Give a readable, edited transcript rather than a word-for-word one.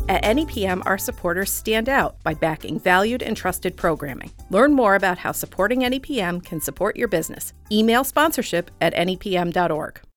At NEPM, our supporters stand out by backing valued and trusted programming. Learn more about how supporting NEPM can support your business. Email sponsorship@nepm.org.